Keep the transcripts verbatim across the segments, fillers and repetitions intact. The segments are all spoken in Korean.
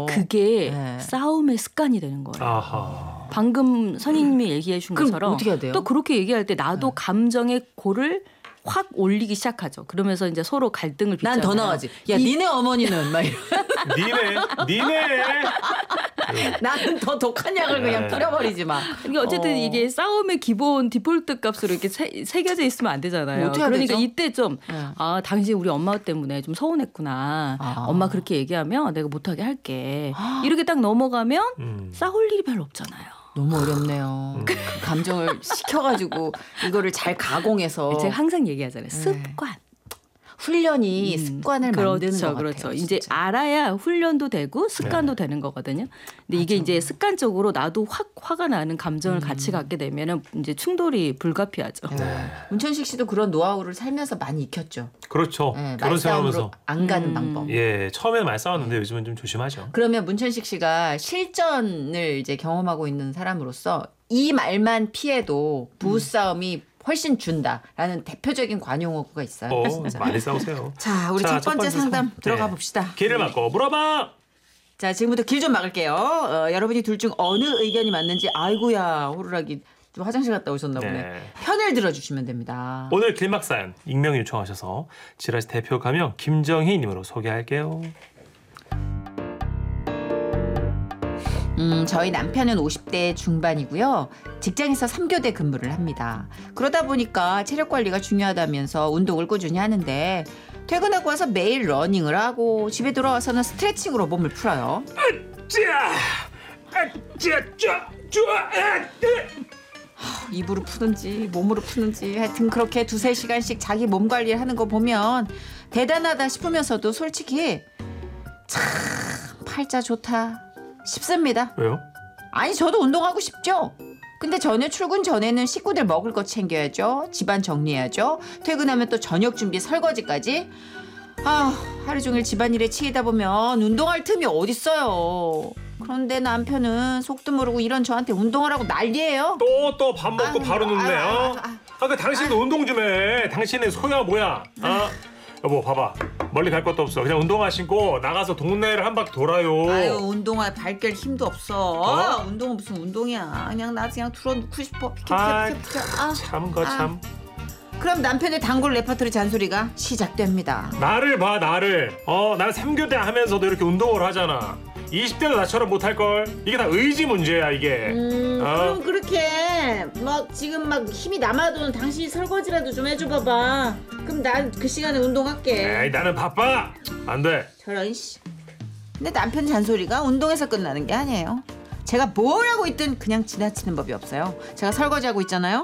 그게 네. 싸움의 습관이 되는 거예요. 아하. 방금 선생님이 얘기해 준 것처럼 어떻게 해야 돼요? 또 그렇게 얘기할 때 나도 네. 감정의 고를 확 올리기 시작하죠. 그러면서 이제 서로 갈등을 빚잖아요. 난 더 나가지. 야, 이... 니네 어머니는 막 이런. 니네, 니네. 나는 더 독한 약을 그냥 뿌려버리지 마. 그러니까 어쨌든 어. 이게 싸움의 기본 디폴트 값으로 이렇게 새, 새겨져 있으면 안 되잖아요. 어떻게 해야 그러니까 되죠? 이때 좀 네. 아, 당신 우리 엄마 때문에 좀 서운했구나. 아. 엄마 그렇게 얘기하면 내가 못하게 할게. 아. 이렇게 딱 넘어가면 음. 싸울 일이 별로 없잖아요. 너무 어렵네요. 음. 그 감정을 시켜가지고 이거를 잘 가공해서. 제가 항상 얘기하잖아요. 습관. 훈련이 음, 습관을 그렇죠, 만드는 것 그렇죠. 같아요. 이제 진짜. 알아야 훈련도 되고 습관도 네. 되는 거거든요. 근데 맞아. 이게 이제 습관적으로 나도 확 화가 나는 감정을 음. 같이 갖게 되면은 이제 충돌이 불가피하죠. 네. 문천식 씨도 그런 노하우를 살면서 많이 익혔죠. 그렇죠. 네, 말싸움으로 안 가는 음. 방법. 예, 처음에는 많이 싸웠는데 요즘은 좀 조심하죠. 그러면 문천식 씨가 실전을 이제 경험하고 있는 사람으로서 이 말만 피해도 부부싸움이 음. 훨씬 준다라는 대표적인 관용어구가 있어요. 어, 많이 싸우세요. 자, 우리 자, 첫, 번째 첫 번째 상담 성... 들어가 네. 봅시다. 길을 막고 물어봐. 자, 지금부터 길 좀 막을게요. 어, 여러분이 둘 중 어느 의견이 맞는지 아이고야 호루라기 좀 화장실 갔다 오셨나 보네. 네. 편을 들어주시면 됩니다. 오늘 길막 사연 익명 요청하셔서 지라시 대표 가명 김정희님으로 소개할게요. 음, 저희 남편은 오십 대 중반이고요. 직장에서 삼 교대 근무를 합니다. 그러다 보니까 체력 관리가 중요하다면서 운동을 꾸준히 하는데 퇴근하고 와서 매일 러닝을 하고 집에 돌아와서는 스트레칭으로 몸을 풀어요. 아짜, 아짜, 좋아, 좋아. 입으로 푸는지 몸으로 푸는지 하여튼 그렇게 두세 시간씩 자기 몸 관리를 하는 거 보면 대단하다 싶으면서도 솔직히 참 팔자 좋다 싶습니다. 왜요? 아니 저도 운동하고 싶죠. 근데 저는 출근 전에는 식구들 먹을 거 챙겨야죠. 집안 정리해야죠. 퇴근하면 또 저녁 준비 설거지까지. 아 하루 종일 집안일에 치이다 보면 운동할 틈이 어딨어요. 그런데 남편은 속도 모르고 이런 저한테 운동하라고 난리예요. 또 또 밥 먹고 아유, 바로 눕네. 아유, 어? 아유, 아유. 아까 당신도 아유. 운동 좀 해. 당신의 소야 뭐야? 아 여보 봐봐. 멀리 갈 것도 없어. 그냥 운동화 신고 나가서 동네를 한 바퀴 돌아요. 아유 운동화 발결 힘도 없어. 어? 운동은 무슨 운동이야. 그냥 나 그냥 들어놓고 싶어. 비켜, 아, 비켜, 비켜, 비켜. 아, 참 거 참. 그럼 남편의 단골 레퍼토리 잔소리가 시작됩니다. 나를 봐 나를. 어 나는 삼 교대 하면서도 이렇게 운동을 하잖아. 이십 대도 나처럼 못할걸. 이게 다 의지 문제야 이게. 음, 어? 그럼 그렇게 막 지금 막 힘이 남아도는 당신이 설거지라도 좀 해줘봐봐. 그럼 난 그 시간에 운동할게. 에이 나는 바빠. 안 돼. 저런 씨. 근데 남편 잔소리가 운동에서 끝나는 게 아니에요. 제가 뭘 하고 있든 그냥 지나치는 법이 없어요. 제가 설거지하고 있잖아요.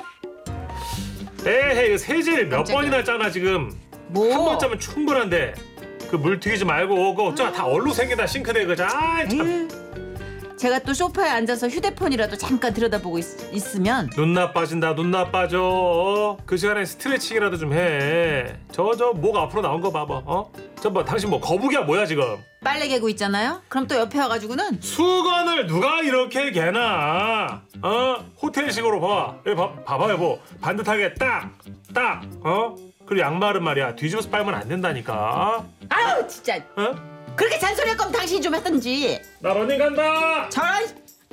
에헤이 이거 세제를 몇 깜짝이야. 번이나 짜나 지금. 뭐? 한 번 짜면 충분한데. 그 물 튀기지 말고 그거 어쩌 다 얼룩 생기다 싱크대 그자. 아이 참. 에휴. 제가 또 소파에 앉아서 휴대폰이라도 잠깐 들여다보고 있, 있으면 눈 나빠진다 눈 나빠져. 어? 그 시간에 스트레칭이라도 좀 해. 저 저 목 앞으로 나온 거 봐봐. 어? 저 뭐 당신 뭐 거북이야 뭐야 지금. 빨래 개고 있잖아요. 그럼 또 옆에 와가지고는 수건을 누가 이렇게 개나. 어? 호텔식으로 봐. 여기 봐, 봐봐 여보. 반듯하게 딱 딱. 어? 그리고 양말은 말이야 뒤집어서 빨면 안 된다니까. 아유 진짜 어? 그렇게 잔소리할 거면 당신이 좀 했던지. 나 러닝 간다. 저런.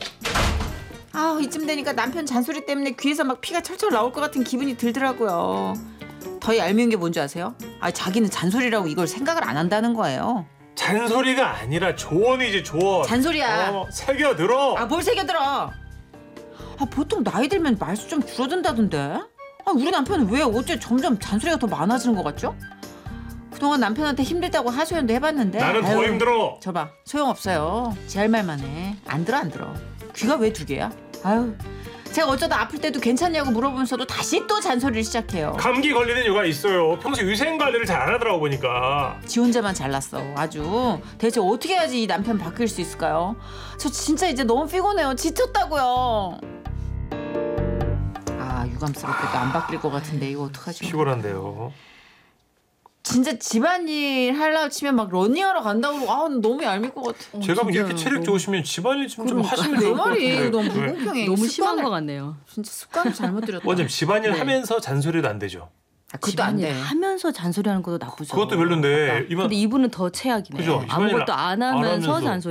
아 이쯤 되니까 남편 잔소리 때문에 귀에서 막 피가 철철 나올 것 같은 기분이 들더라고요. 더 얄미운 게 뭔지 아세요? 아 자기는 잔소리라고 이걸 생각을 안 한다는 거예요. 잔소리가 아니라 조언이지 조언. 잔소리야. 어, 새겨들어. 아 뭘 새겨들어. 아 보통 나이 들면 말수 좀 줄어든다던데. 아 우리 남편은 왜 어째 점점 잔소리가 더 많아지는 것 같죠? 그동안 남편한테 힘들다고 하소연도 해봤는데 나는 더 아유, 힘들어. 저봐 소용없어요. 지 할 말만 해. 안 들어 안 들어. 귀가 왜 두 개야? 아유 제가 어쩌다 아플 때도 괜찮냐고 물어보면서도 다시 또 잔소리를 시작해요. 감기 걸리는 이유가 있어요. 평소 위생 관리를 잘 안 하더라고 보니까. 지 혼자만 잘났어. 아주. 대체 어떻게 해야지 이 남편 바뀔 수 있을까요? 저 진짜 이제 너무 피곤해요. 지쳤다고요. 아 유감스럽게도 안 바뀔 것 같은데 이거 어떡하지? 피곤한데요. 진짜 집안일 하려고 치면 막 러닝하러 간다고 그러고 아 너무 얄밉 것 같아. 제가 뭐 이렇게 체력 좋으시면 집안일 좀, 좀 하시면 내 좋을 것 말이 같은데. 너무 왜? 불공평해. 너무 심한 습관을- 것 같네요. 진짜 습관을 잘못 들였다. 원장님 집안일 네. 하면서 잔소리도 안 되죠. 아, 그것도 안 돼. 하면서 잔소리하는 것도 나쁘죠. 그것도 별론데 이만 근데 이분은 더 최악이네요. 그죠? 아무것도 안 안 하면서 하면서. 잔소리.